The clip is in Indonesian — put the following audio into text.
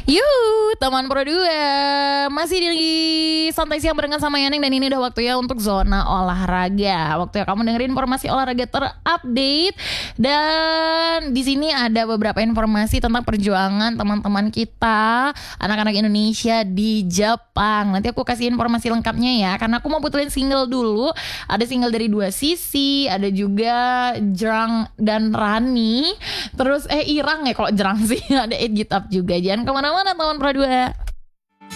Teman Pro 2 masih di santai siang barengan sama Yaneng, dan ini udah waktunya untuk zona olahraga. Waktunya kamu dengerin informasi olahraga terupdate. Dan di sini ada beberapa informasi tentang perjuangan teman-teman kita, anak-anak Indonesia di Jepang. Nanti aku kasih informasi lengkapnya ya, karena aku mau puterin single dulu. Ada single dari Dua Sisi, ada juga Jrang dan Rani. Terus Irang ya kalau Jrang sih. Ada Eat Get Up juga. Jangan kemana-mana teman Pro 2.